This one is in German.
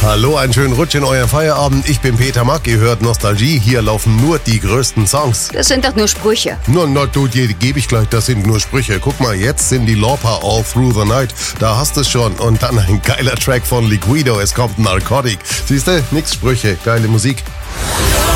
Hallo, einen schönen Rutsch in euren Feierabend. Ich bin Peter Mack, ihr hört Nostalgie. Hier laufen nur die größten Songs. Das sind doch nur Sprüche. Na, du, dir gebe ich gleich, das sind nur Sprüche. Guck mal, jetzt sind die Lauper All Through the Night. Da hast du es schon. Und dann ein geiler Track von Liquido. Es kommt Narcotic. Siehste, nix Sprüche, geile Musik.